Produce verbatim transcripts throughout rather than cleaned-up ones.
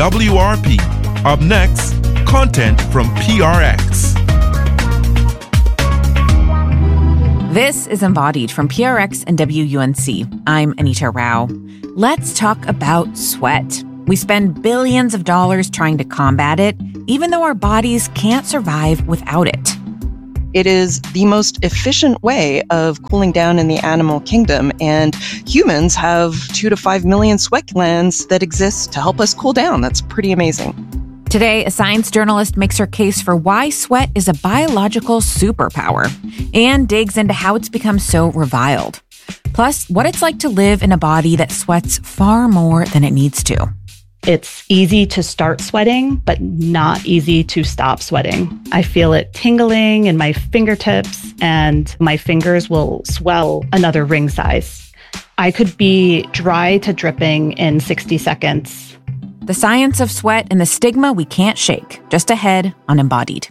W R P. Up next, content from P R X. This is Embodied from P R X and W U N C. I'm Anita Rao. Let's talk about sweat. We spend billions of dollars trying to combat it, even though our bodies can't survive without it. It is the most efficient way of cooling down in the animal kingdom, and humans have two to five million sweat glands that exist to help us cool down. That's pretty amazing. Today, a science journalist makes her case for why sweat is a biological superpower and digs into how it's become so reviled. Plus, what it's like to live in a body that sweats far more than it needs to. It's easy to start sweating, but not easy to stop sweating. I feel it tingling in my fingertips, and my fingers will swell another ring size. I could be dry to dripping in sixty seconds. The science of sweat and the stigma we can't shake. Just ahead on Embodied.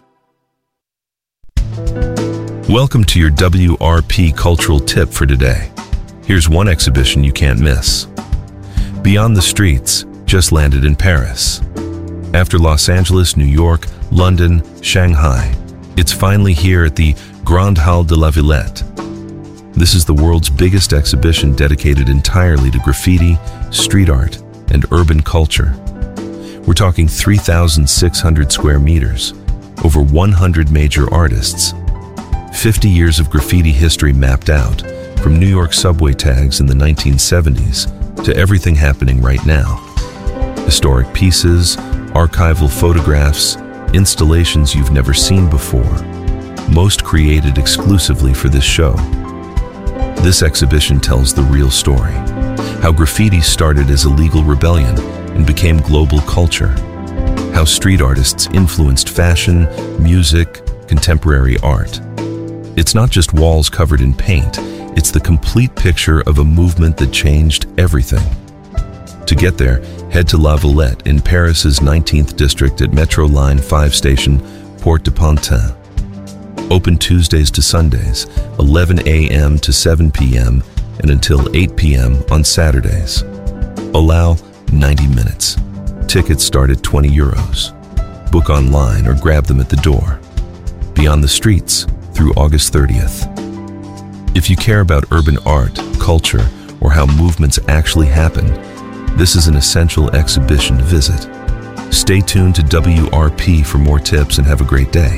Welcome to your W R P cultural tip for today. Here's one exhibition you can't miss. Beyond the Streets just landed in Paris. After Los Angeles, New York, London, Shanghai, it's finally here at the Grande Halle de la Villette. This is the world's biggest exhibition dedicated entirely to graffiti, street art, and urban culture. We're talking three thousand six hundred square meters, over one hundred major artists, fifty years of graffiti history mapped out, from New York subway tags in the nineteen seventies to everything happening right now. Historic pieces, archival photographs, installations you've never seen before, most created exclusively for this show. This exhibition tells the real story, how graffiti started as a legal rebellion and became global culture, how street artists influenced fashion, music, contemporary art. It's not just walls covered in paint, it's the complete picture of a movement that changed everything. To get there, head to La Villette in Paris's nineteenth district at Metro Line five station, Porte de Pantin. Open Tuesdays to Sundays, eleven a.m. to seven p.m. and until eight p.m. on Saturdays. Allow ninety minutes. Tickets start at twenty euros. Book online or grab them at the door. Beyond the Streets through August thirtieth. If you care about urban art, culture, or how movements actually happen, this is an essential exhibition to visit. Stay tuned to W R P for more tips and have a great day.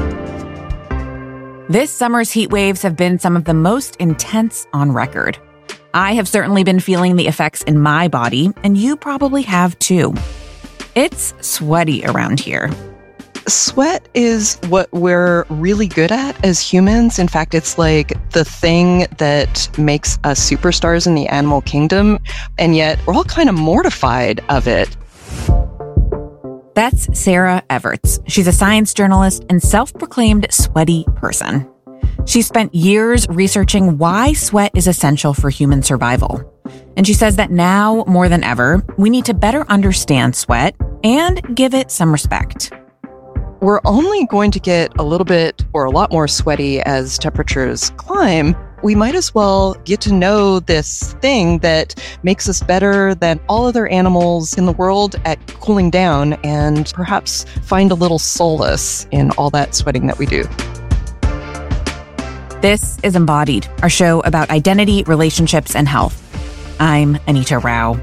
This summer's heat waves have been some of the most intense on record. I have certainly been feeling the effects in my body, and you probably have too. It's sweaty around here. Sweat is what we're really good at as humans. In fact, it's like the thing that makes us superstars in the animal kingdom, and yet we're all kind of mortified of it. That's Sarah Everts. She's a science journalist and self-proclaimed sweaty person. She spent years researching why sweat is essential for human survival. And she says that now, more than ever, we need to better understand sweat and give it some respect. We're only going to get a little bit or a lot more sweaty as temperatures climb. We might as well get to know this thing that makes us better than all other animals in the world at cooling down and perhaps find a little solace in all that sweating that we do. This is Embodied, our show about identity, relationships, and health. I'm Anita Rao.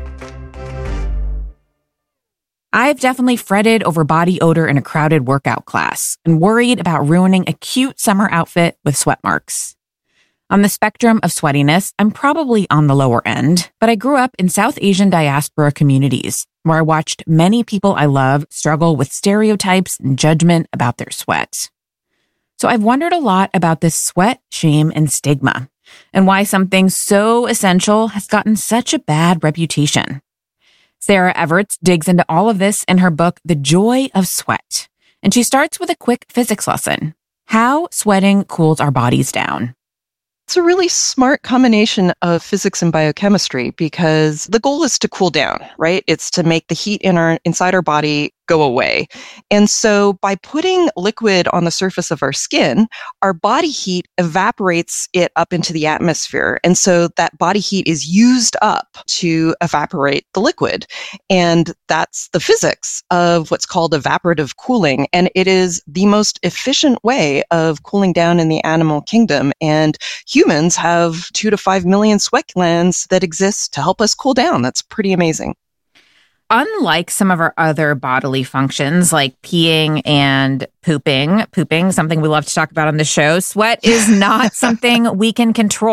I've definitely fretted over body odor in a crowded workout class and worried about ruining a cute summer outfit with sweat marks. On the spectrum of sweatiness, I'm probably on the lower end, but I grew up in South Asian diaspora communities where I watched many people I love struggle with stereotypes and judgment about their sweat. So I've wondered a lot about this sweat, shame, and stigma, and why something so essential has gotten such a bad reputation. Sarah Everts digs into all of this in her book, The Joy of Sweat, and she starts with a quick physics lesson: how sweating cools our bodies down. It's a really smart combination of physics and biochemistry because the goal is to cool down, right? It's to make the heat in our inside our body go go away. And so by putting liquid on the surface of our skin, our body heat evaporates it up into the atmosphere. And so that body heat is used up to evaporate the liquid. And that's the physics of what's called evaporative cooling. And it is the most efficient way of cooling down in the animal kingdom. And humans have two to five million sweat glands that exist to help us cool down. That's pretty amazing. Unlike some of our other bodily functions like peeing and pooping, pooping, something we love to talk about on the show, sweat is not something we can control.